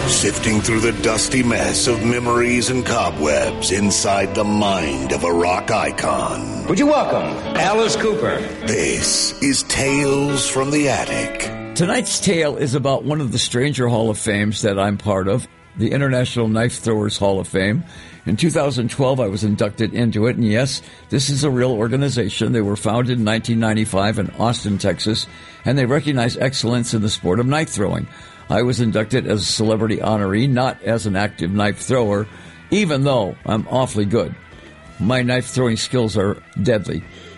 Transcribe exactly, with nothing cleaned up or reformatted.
Sifting through the dusty mess of memories and cobwebs inside the mind of a rock icon. Would you welcome Alice Cooper? This is Tales from the Attic. Tonight's tale is about one of the stranger Hall of Fames that I'm part of, the International Knife Throwers Hall of Fame. In two thousand twelve, I was inducted into it, and yes, this is a real organization. They were founded in nineteen ninety-five in Austin, Texas, and they recognize excellence in the sport of knife throwing. I was inducted as a celebrity honoree, not as an active knife thrower, even though I'm awfully good. My knife throwing skills are deadly.